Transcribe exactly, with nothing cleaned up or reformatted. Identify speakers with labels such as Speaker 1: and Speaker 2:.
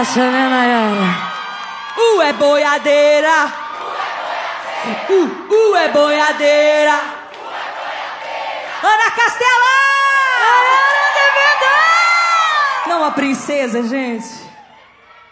Speaker 1: essa, né, Maiara?
Speaker 2: Uh, é boiadeira. Uh, uh, é boiadeira. Ana Castela!
Speaker 1: Maiara de verdade!
Speaker 2: Não a princesa, gente.